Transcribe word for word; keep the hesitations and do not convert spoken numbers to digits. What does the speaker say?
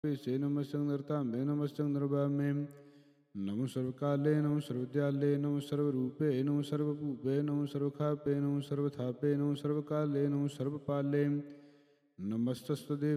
ਭੇਸੇ ਨਮਸਤੰ ਨਰਤਾਂਬੇ ਨਮਸਤੰ ਨਰਭਾਮੇ ਨਮੋ ਸਰਵ ਕਾਲੇ ਨਮੋ ਸਰਵ ਦਿਆਲੇ ਨਮੋ ਸਰਵ ਰੂਪੇ ਨਮੋ ਸਰਵ ਭੂਪੇ ਨਮੋ ਸਰਵ ਖਾਪੇ ਨਮੋ ਸਰਵ ਥਾਪੇ ਨਮੋ ਸਰਵ ਕਾਲੇ ਨਮੋ ਸਰਵ ਪਾਲੇ ਨਮਸਤਸਤੁ